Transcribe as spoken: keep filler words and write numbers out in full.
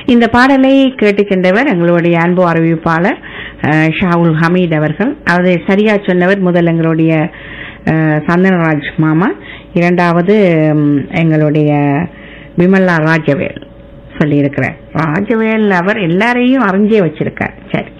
இந்த பாடலை கேட்டுக்கின்றவர் எங்களுடைய அன்பு அறிவிப்பாளர் ஷாவுல் ஹமீத் அவர்கள். அதை சரியா சொன்னவர் முதல் எங்களுடைய சந்தனராஜ் மாமா, இரண்டாவது எங்களுடைய விமலா ராஜவேல் சொல்லியிருக்கிறார். ராஜவேல் அவர் எல்லாரையும் அறிஞ்சே வச்சிருக்கார். சரி,